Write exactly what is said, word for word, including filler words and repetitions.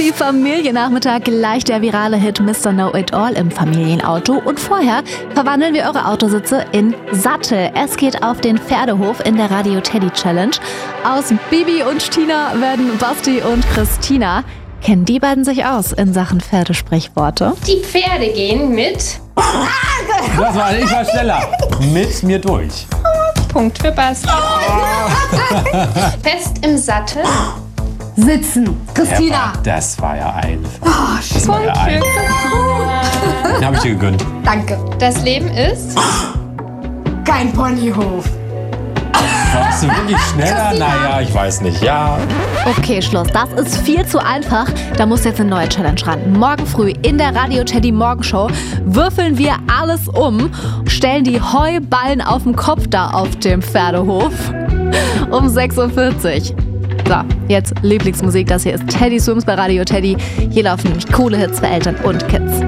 Basti Familiennachmittag, gleich der virale Hit Mister Know-It-All im Familienauto. Und vorher verwandeln wir eure Autositze in Sattel. Es geht auf den Pferdehof in der Radio Teddy Challenge. Aus Bibi und Tina werden Basti und Christina. Kennen die beiden sich aus in Sachen Pferdesprichworte? Die Pferde gehen mit... Das war, ich war schneller. Mit mir durch. Punkt für Basti. Fest im Sattel. Sitzen. Christina. Ja, das war ja einfach. Oh, Das war ja Punkt für einfach. Christina. Den habe ich dir gegönnt. Danke. Das Leben ist... Kein Ponyhof. Warst du wirklich schneller? Naja, ich weiß nicht. Ja. Okay, Schluss. Das ist viel zu einfach. Da muss jetzt eine neue Challenge ran. Morgen früh in der Radio Teddy Morgenshow würfeln wir alles um, stellen die Heuballen auf dem Kopf da auf dem Pferdehof um sechs Uhr vierzig. So, jetzt Lieblingsmusik. Das hier ist Teddy Swims bei Radio Teddy. Hier laufen nämlich coole Hits für Eltern und Kids.